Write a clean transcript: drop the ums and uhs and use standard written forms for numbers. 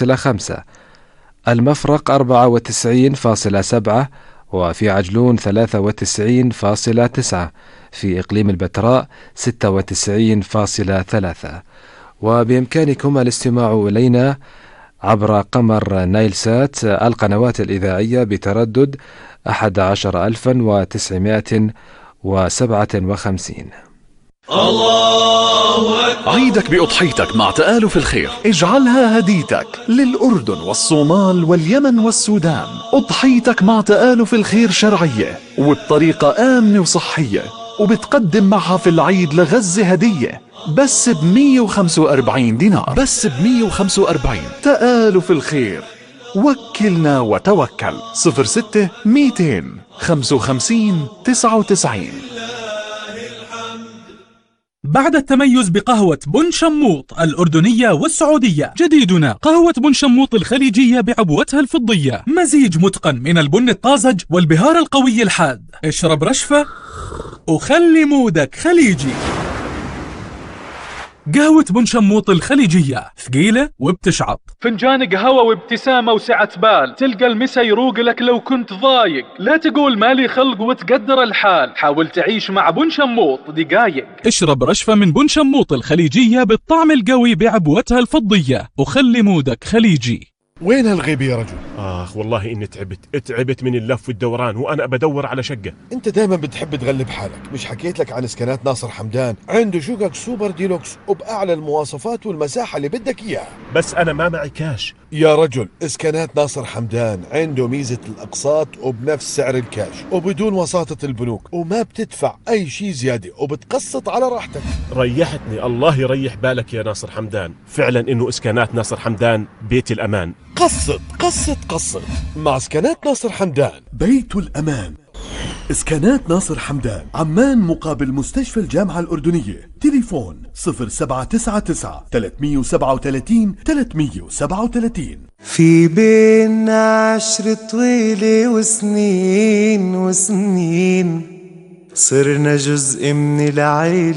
94.5، المفرق 94.7، وفي عجلون 93.9، في إقليم البتراء 96.3. وبإمكانكم الاستماع إلينا عبر قمر نايلسات القنوات الإذاعية بتردد 11957. عيدك بأضحيتك مع تآلف الخير، اجعلها هديتك للأردن والصومال واليمن والسودان. أضحيتك مع تآلف الخير شرعية وبطريقة آمنة وصحية، وبتقدم معها في العيد لغزة هدية بس ب145 دينار، بس ب145. تآلف الخير، وكلنا وتوكل. 06 255 99. بعد التميز بقهوة بن شموط الأردنية والسعودية، جديدنا قهوة بن شموط الخليجية بعبوتها الفضية، مزيج متقن من البن الطازج والبهار القوي الحاد. اشرب رشفة وخلي مودك خليجي. قهوة بن شموط الخليجية ثقيلة وبتشعط، فنجان قهوة وابتسامة وسعة بال، تلقى المسا يروق لك لو كنت ضايق. لا تقول مالي خلق وتقدر الحال، حاول تعيش مع بن شموط دقايق. اشرب رشفة من بن شموط الخليجية بالطعم القوي بعبوتها الفضية، وخلي مودك خليجي. وين هالغيبة يا رجل؟ والله إني تعبت من اللف والدوران، وأنا بدور على شقة. انت دايما بتحب تغلب حالك. مش حكيت لك عن اسكانات ناصر حمدان؟ عنده شقق سوبر ديلوكس وبأعلى المواصفات والمساحة اللي بدك إياها. بس أنا ما معي كاش يا رجل، اسكانات ناصر حمدان عنده ميزة الأقساط وبنفس سعر الكاش وبدون وساطة البنوك، وما بتدفع أي شيء زيادة وبتقسط على راحتك. ريحتني، الله يريح بالك يا ناصر حمدان. فعلا إنه إسكانات ناصر حمدان بيت الأمان. قسط مع اسكانات ناصر حمدان، بيت الأمان. اسكانات ناصر حمدان، عمان مقابل مستشفى الجامعة الأردنية. تليفون 0799 337 337. في بينا عشر طويلة وسنين صرنا جزء من العيلة.